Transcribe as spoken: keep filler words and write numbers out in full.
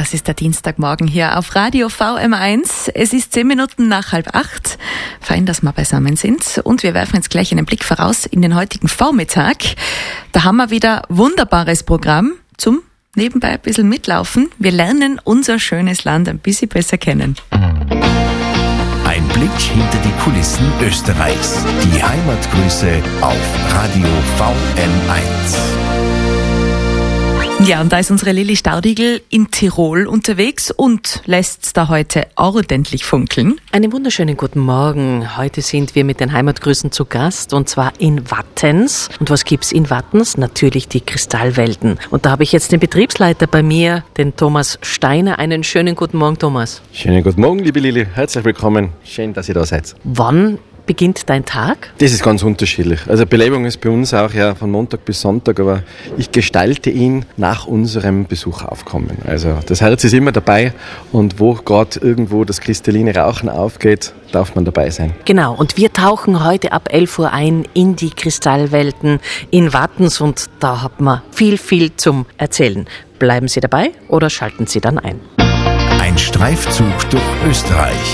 das ist der Dienstagmorgen hier auf Radio V M eins. Es ist zehn Minuten nach halb acht. Fein, dass wir beisammen sind. Und wir werfen jetzt gleich einen Blick voraus in den heutigen Vormittag. Da haben wir wieder wunderbares Programm zum nebenbei ein bisschen mitlaufen. Wir lernen unser schönes Land ein bisschen besser kennen. Ein Blick hinter die Kulissen Österreichs. Die Heimatgrüße auf Radio V M eins. Ja, und da ist unsere Lilly Staudigl in Tirol unterwegs und lässt da heute ordentlich funkeln. Einen wunderschönen guten Morgen. Heute sind wir mit den Heimatgrüßen zu Gast und zwar in Wattens. Und was gibt's in Wattens? Natürlich die Kristallwelten. Und da habe ich jetzt den Betriebsleiter bei mir, den Thomas Steiner. Einen schönen guten Morgen, Thomas. Schönen guten Morgen, liebe Lilly. Herzlich willkommen. Schön, dass ihr da seid. Wann beginnt dein Tag? Das ist ganz unterschiedlich. Also Belebung ist bei uns auch ja von Montag bis Sonntag, aber ich gestalte ihn nach unserem Besucheraufkommen. Also das Herz ist immer dabei und wo gerade irgendwo das kristalline Rauchen aufgeht, darf man dabei sein. Genau, und wir tauchen heute ab elf Uhr ein in die Kristallwelten in Wattens und da hat man viel, viel zum Erzählen. Bleiben Sie dabei oder schalten Sie dann ein? Ein Streifzug durch Österreich